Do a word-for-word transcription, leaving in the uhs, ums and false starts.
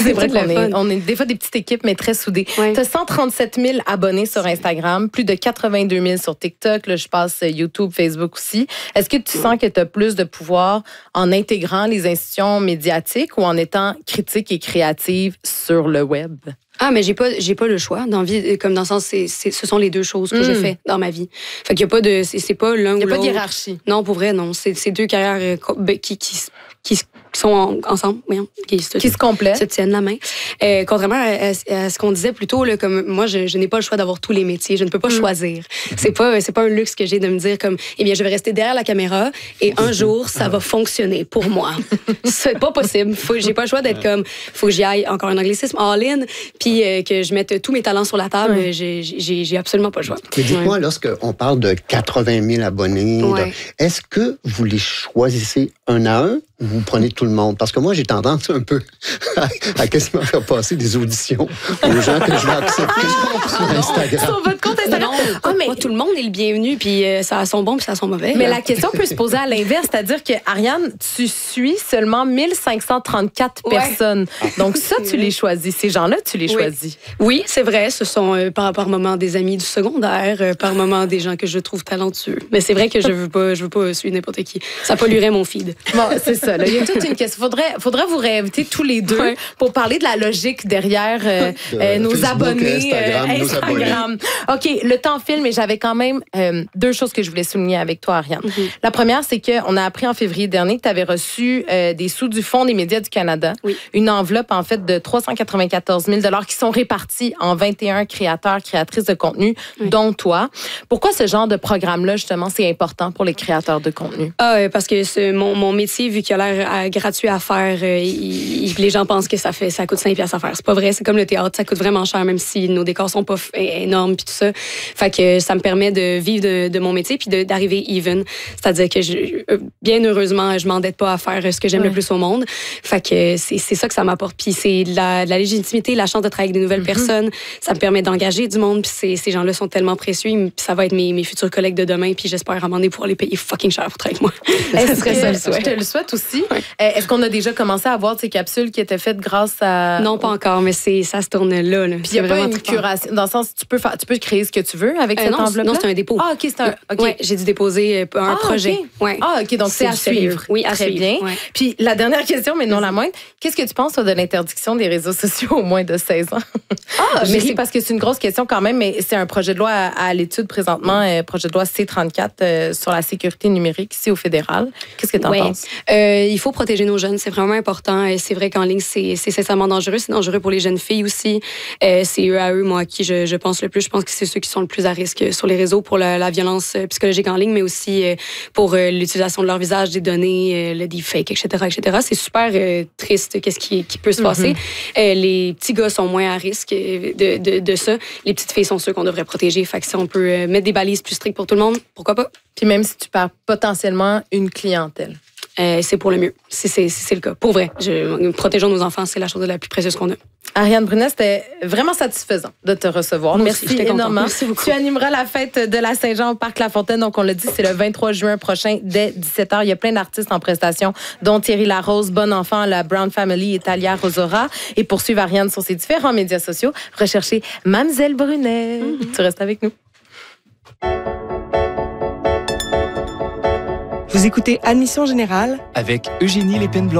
C'est vrai qu'on est, on est des fois des petites équipes, mais très soudées. Ouais. Tu as cent trente-sept mille abonnés sur Instagram, plus de quatre-vingt-deux mille sur TikTok. Là, je passe YouTube, Facebook aussi. Est-ce que tu sens que tu as plus de pouvoir en intégrant les institutions médiatiques ou en étant critique et créative sur le web? Ah, mais j'ai pas, j'ai pas le choix dans vie, comme dans le sens, c'est, c'est, ce sont les deux choses que mm. je fais dans ma vie. Fait qu'il y a pas de, c'est, c'est pas l'un ou l'autre. Il y a pas de hiérarchie. Non, pour vrai, non. C'est, c'est deux carrières qui, qui, qui, qui sont en, ensemble, voyons, qui, se, qui se complètent, se tiennent la main. Euh, contrairement à, à, à ce qu'on disait plus tôt, là, comme moi, je, je n'ai pas le choix d'avoir tous les métiers. Je ne peux pas mm. choisir. C'est pas, c'est pas un luxe que j'ai de me dire comme, eh bien, je vais rester derrière la caméra et un jour, ça va fonctionner pour moi. C'est pas possible. Faut, j'ai pas le choix d'être comme, faut que j'y aille encore un anglicisme all-in, puis euh, que je mette tous mes talents sur la table. Ouais. J'ai, j'ai, j'ai absolument pas le choix. Mais dites-moi, ouais. lorsqu'on parle de quatre-vingt mille abonnés, ouais. de, est-ce que vous les choisissez un à un ou vous prenez tout le monde? Parce que moi, j'ai tendance un peu à, à quasiment faire passer des auditions aux gens que je vais accepter ah, sur ah, Instagram. Sur votre compte Instagram. Ah, mais tout le monde est le bienvenu, puis euh, ça a son bon, puis ça a son mauvais. Mais là. La question peut se poser à l'inverse, c'est-à-dire que, Ariane, tu suis seulement mille cinq cent trente-quatre ouais. personnes. Donc ça, tu les choisis. Ces gens-là, tu les oui. choisis. Oui, c'est vrai. Ce sont euh, par, par moments des amis du secondaire, euh, par moments des gens que je trouve talentueux. Mais c'est vrai que je veux pas, je veux pas suivre n'importe qui. Ça polluerait mon feed. Bon, c'est ça. Là. Il y a toute une question. Faudrait, faudrait vous réinviter tous les deux ouais. pour parler de la logique derrière euh, euh, nos Facebook, abonnés. Instagram, euh, nos Instagram. abonnés. OK, le temps file, mais j'avais quand même euh, deux choses que je voulais souligner avec toi, Ariane. Mm-hmm. La première, c'est qu'on a appris en février dernier que tu avais reçu euh, des sous du Fonds des médias du Canada. Oui. Une enveloppe, en fait, de trois cent quatre-vingt-quatorze mille dollars qui sont répartis en vingt et un créateurs, créatrices de contenu, oui. dont toi. Pourquoi ce genre de programme-là, justement, c'est important pour les créateurs de contenu? Ah, euh, parce que c'est mon, mon métier, vu qu'il a l'air euh, gratuit à faire, euh, il, il, les gens pensent que ça fait ça coûte cinq piastres à faire. C'est pas vrai. C'est comme le théâtre. Ça coûte vraiment cher, même si nos décors sont pas f- énormes puis tout ça. Fait que ça me permet de vivre de, de mon métier puis de, d'arriver even. C'est-à-dire que je, bien heureusement, je m'endette pas à faire ce que j'aime ouais. le plus au monde. Fait que c'est, c'est ça que ça m'apporte. Puis c'est de la, de la légitimité, la chance de travailler avec de nouvelles mm-hmm. personnes. Ça me permet d'engager du monde. Puis c'est, ces gens-là sont tellement précieux. Puis ça va être mes, mes futurs collègues de demain. Puis j'espère à un moment donné pouvoir les payer fucking cher pour travailler avec moi. Est-ce que ça le souhaite? Je te le souhaite aussi. Ouais. Est-ce qu'on a déjà commencé à avoir ces capsules qui étaient faites grâce à... Non, pas encore, mais c'est, ça se tourne là. là. Puis il n'y a pas une curation. Dans le sens, tu peux, faire, tu peux créer ce que tu veux avec euh, cette non, enveloppe-là? Non, c'est un dépôt. Ah, OK, c'est un... Okay. Ouais, j'ai dû déposer un ah, projet. Okay. Ouais. Ah, OK, donc c'est, c'est à suivre. Oui, à Très suivre. bien. Ouais. Puis la dernière question, mais non la moindre, qu'est-ce que tu penses toi, de l'interdiction des réseaux sociaux aux moins de seize ans? Ah, mais c'est parce que c'est une grosse question quand même, mais c'est un projet de loi à, à l'étude présentement, euh, projet de loi C trente-quatre euh, sur la sécurité numérique ici au fédéral. Qu'est-ce que tu en ouais. penses? Euh, il faut protéger nos jeunes, c'est vraiment important. Et c'est vrai qu'en ligne, c'est, c'est sincèrement dangereux. C'est dangereux pour les jeunes filles aussi. Euh, c'est eux à eux, moi, à qui je, je pense le plus. Je pense que c'est ceux qui sont le plus à risque sur les réseaux pour la, la violence psychologique en ligne, mais aussi euh, pour euh, l'utilisation de leur visage, des données, euh, le deepfake, et cetera, et cetera. C'est super euh, triste, qu'est-ce qui, qui peut se passer. Mm-hmm. Euh, les petits gars sont moins à risque de, de, de ça. Les petites filles sont ceux qu'on devrait protéger. Fait que si on peut euh, mettre des balises plus strictes pour tout le monde, pourquoi pas? Puis même si tu perds potentiellement une clientèle. Euh, c'est pour le mieux. C'est, c'est, c'est le cas. Pour vrai. Je, protégeons nos enfants, c'est la chose la plus précieuse qu'on a. Ariane Brunet, c'était vraiment satisfaisant de te recevoir. Moi Merci aussi, énormément. Merci beaucoup. Tu animeras la fête de la Saint-Jean au Parc La Fontaine. Donc, on l'a dit, c'est le vingt-trois juin prochain dès dix-sept heures. Il y a plein d'artistes en prestation, dont Thierry Larose, Bon Enfant, la Brown Family et Talia Rosora. Et pour suivre Ariane sur ses différents médias sociaux, recherchez Mamzelle Brunet. Mm-hmm. Tu restes avec nous. Vous écoutez Admission Générale avec Eugénie Lépine-Blondeau.